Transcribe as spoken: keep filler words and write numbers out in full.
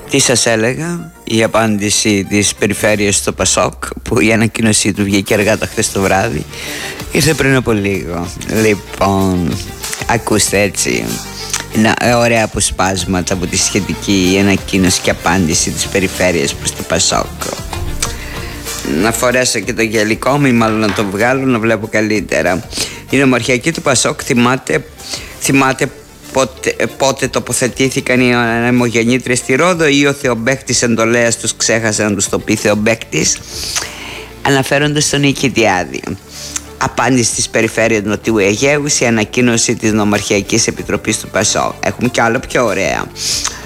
Τι σας έλεγα, η απάντηση της περιφέρειας στο Πασόκ, που η ανακοίνωσή του βγήκε αργά το χθες το βράδυ, ήρθε πριν από λίγο. Λοιπόν, ακούστε έτσι, ένα ωραία αποσπάσματα από τη σχετική ανακοίνωση και απάντηση της περιφέρειας προς το Πασόκ. Να φορέσω και το γελικό μου, ή μάλλον να το βγάλω να βλέπω καλύτερα. Η νομαρχιακή του Πασόκ θυμάται, θυμάται πότε, πότε τοποθετήθηκαν οι ανεμογεννήτρες στη Ρόδο, ή ο Θεομπαίκτης εντολέας τους ξέχασε να τους το πει Θεομπαίκτης, αναφέροντας στον Νικητιάδη. Απάντηση της περιφέρειας Νοτιού Αιγαίου σε ανακοίνωση της Νομαρχιακής Επιτροπής του Πασόκ. Έχουμε κι άλλο πιο ωραία.